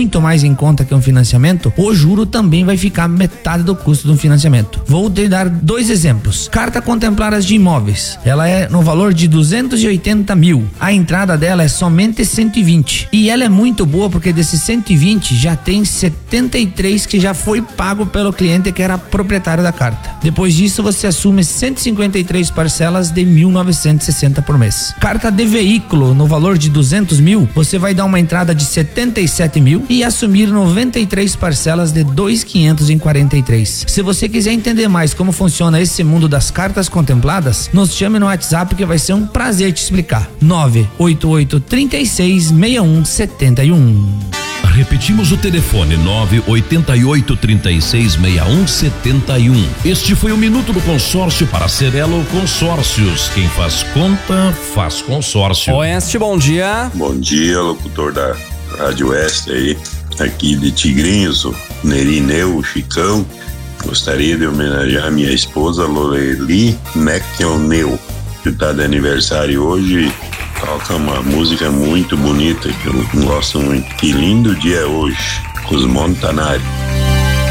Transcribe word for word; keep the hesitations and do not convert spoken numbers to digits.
muito mais em conta que um financiamento, o juro também vai ficar metade do custo de um financiamento. Vou te dar dois exemplos. Carta Contempladas de Imóveis, ela é no valor de duzentos e oitenta mil. A entrada dela é somente cento e vinte. E ela é muito boa porque desses cento e vinte já tem setenta e três que já foi pago pelo cliente que era proprietário da carta. Depois disso você assume cento e cinquenta e três parcelas de mil novecentos e sessenta por mês. Carta de veículo no valor de duzentos mil, você vai dar uma entrada de setenta e sete mil e assumir noventa e três parcelas de dois mil quinhentos e quarenta e três. Se você quiser entender mais como funciona esse mundo das cartas contempladas, nos chame no WhatsApp que vai ser um prazer te explicar. nove oito oito, três seis, seis um sete um. Repetimos o telefone nove oito oito, três seis, seis um sete um. Este foi o Minuto do Consórcio para Cerelo Consórcios. Quem faz conta, faz consórcio. Oeste, bom dia. Bom dia, locutor da Rádio Oeste aí. Aqui de Tigrinhos, o Nerineu, o Chicão. Gostaria de homenagear minha esposa Loreli McElneu, que está de aniversário hoje. Toca uma música muito bonita que eu gosto muito. Que lindo dia é hoje, com os Montanari.